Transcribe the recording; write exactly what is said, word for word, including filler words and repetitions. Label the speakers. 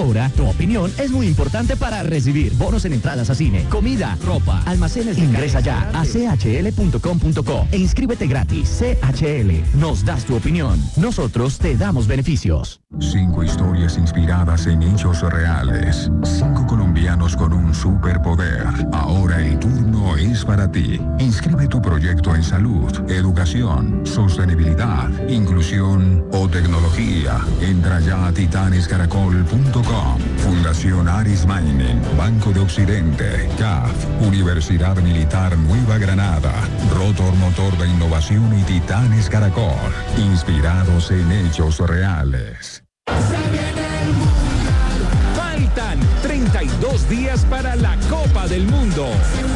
Speaker 1: Ahora, tu opinión es muy importante para recibir bonos en entradas a cine, comida, ropa, almacenes. Ingresa ya a c h l punto com punto co e inscríbete gratis. C H L, nos das tu opinión. Nosotros te damos beneficios.
Speaker 2: Cinco historias inspiradas en hechos reales. Cinco colombianos con un superpoder. Ahora el turno es para ti. Inscribe tu proyecto en salud, educación, sostenibilidad, inclusión o tecnología. Entra ya a titanes caracol punto com. Fundación Aris Mining, Banco de Occidente, C A F, Universidad Militar Nueva Granada, Rotor Motor de Innovación y Titanes Caracol. Inspirados en hechos reales.
Speaker 3: Faltan treinta y dos días para la Copa del Mundo.